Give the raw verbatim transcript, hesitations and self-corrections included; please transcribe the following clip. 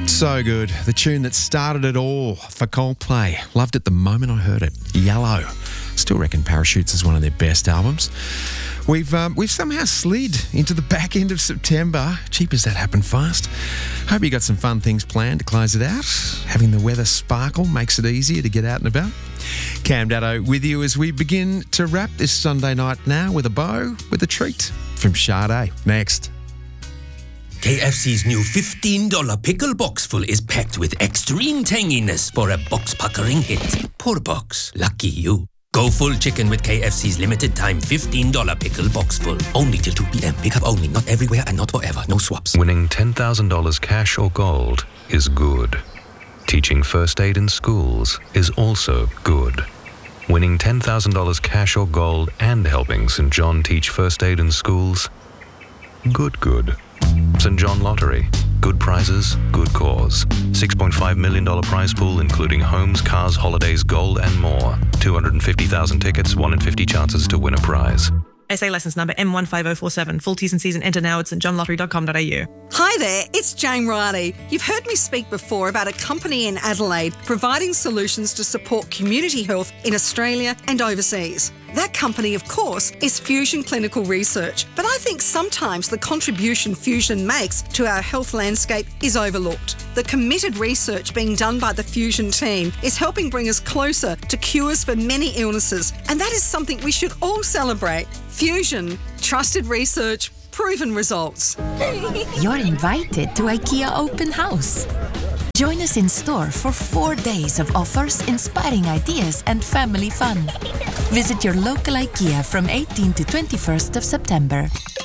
So good. The tune that started it all for Coldplay. Loved it the moment I heard it. Yellow. Still reckon Parachutes is one of their best albums. We've um, we've somehow slid into the back end of September. Cheap as that happened fast. Hope you got some fun things planned to close it out. Having the weather sparkle makes it easier to get out and about. Cam Datto with you as we begin to wrap this Sunday night now with a bow, with a treat from Sade. Next. K F C's new fifteen dollars pickle boxful is packed with extreme tanginess for a box-puckering hit. Poor box. Lucky you. Go full chicken with K F C's limited time fifteen dollars pickle boxful. Only till two p.m. Pick up only. Not everywhere and not forever. No swaps. Winning ten thousand dollars cash or gold is good. Teaching first aid in schools is also good. Winning ten thousand dollars cash or gold and helping Saint John teach first aid in schools? Good, good. Saint John Lottery. Good prizes, good cause. six point five million dollars prize pool including homes, cars, holidays, gold and more. two hundred fifty thousand tickets, one in fifty chances to win a prize. S A license number M one five oh four seven. Full T's and C's and enter now at st john lottery dot com dot a u. Hi there, it's Jane Riley. You've heard me speak before about a company in Adelaide providing solutions to support community health in Australia and overseas. That company, of course, is Fusion Clinical Research, but I think sometimes the contribution Fusion makes to our health landscape is overlooked. The committed research being done by the Fusion team is helping bring us closer to cures for many illnesses, and that is something we should all celebrate. Fusion, trusted research, proven results. You're invited to IKEA Open House. Join us in store for four days of offers, inspiring ideas and family fun. Visit your local IKEA from eighteenth to twenty-first of September.